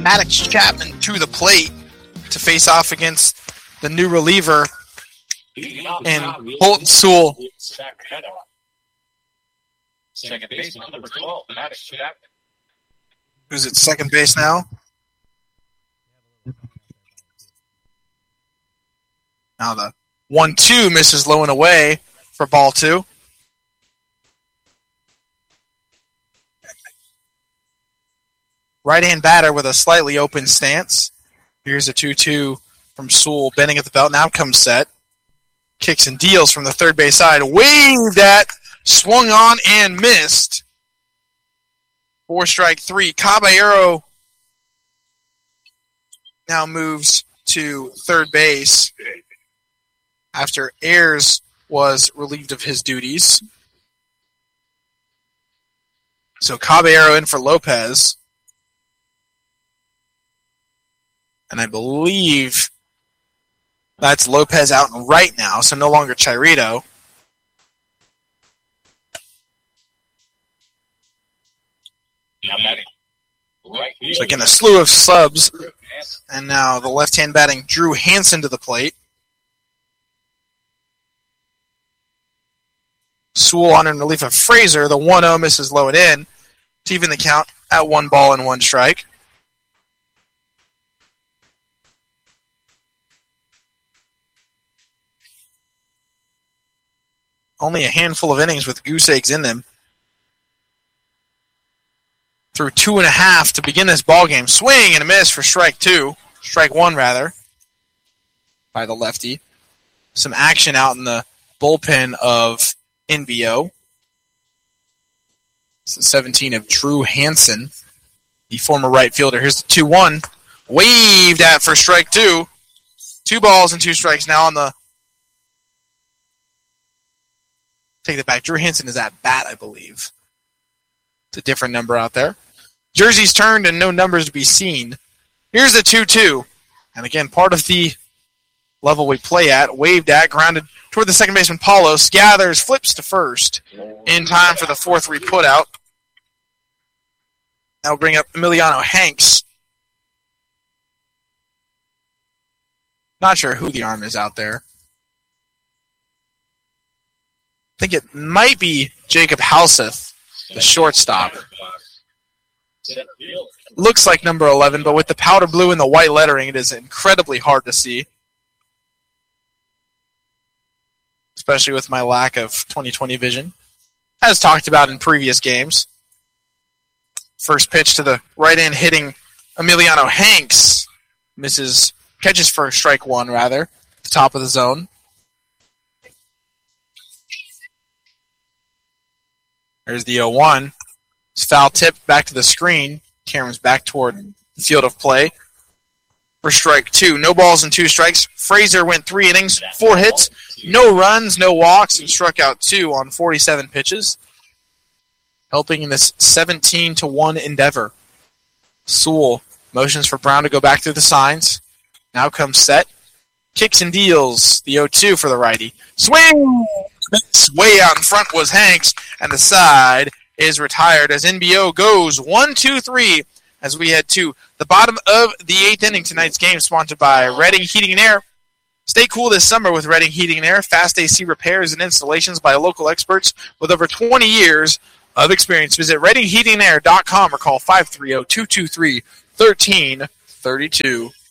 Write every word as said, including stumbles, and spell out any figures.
Maddox Chapman to the plate to face off against the new reliever and Holton Sewell. Second base, number twelve, Maddox Chapman. Who's at second base now? Now the one two misses low and away for ball two. Right-hand batter with a slightly open stance. Here's a two two from Sewell, bending at the belt. Now comes set. Kicks and deals from the third base side. Waved at, swung on, and missed. Four strike three. Caballero now moves to third base after Ayers was relieved of his duties. So Caballero in for Lopez. And I believe that's Lopez out and right now, so no longer Chirito. So again, a slew of subs. And now the left-hand batting Drew Hansen to the plate. Sewell on in relief of Fraser. The one oh misses low and in to even the count at one ball and one strike. Only a handful of innings with goose eggs in them. Through two and a half to begin this ball game. Swing and a miss for strike two. Strike one, rather, by the lefty. Some action out in the bullpen of N V O. It's the seventeen of Drew Hansen, the former right fielder. Here's the two one. Waved at for strike two. Two balls and two strikes now on the... Take that back. Drew Hansen is at bat, I believe. It's a different number out there. Jersey's turned and no numbers to be seen. Here's the two two. And again, part of the level we play at. Waved at, grounded toward the second baseman, Paulos. Gathers, flips to first. In time for the four three putout. That'll bring up Emiliano Hanks. Not sure who the arm is out there. I think it might be Jacob Halseth, the shortstop. Looks like number eleven, but with the powder blue and the white lettering, it is incredibly hard to see. Especially with my lack of twenty twenty vision. As talked about in previous games. First pitch to the right-hand hitting Emiliano Hanks. Misses, catches for strike one, rather. The top of the zone. There's the oh one. It's foul tip back to the screen. Cameron's back toward the field of play for strike two. No balls and two strikes. Fraser went three innings, four hits, no runs, no walks, and struck out two on forty-seven pitches. Helping in this seventeen to one endeavor. Sewell motions for Brown to go back through the signs. Now comes set. Kicks and deals. The oh two for the righty. Swing! Way out in front was Hanks, and the side is retired as N B O goes one two three as we head to the bottom of the eighth inning. Tonight's game sponsored by Redding Heating and Air. Stay cool this summer with Redding Heating and Air. Fast A C repairs and installations by local experts with over twenty years of experience. Visit redding heating and air dot com or call five three zero, two two three, one three three two.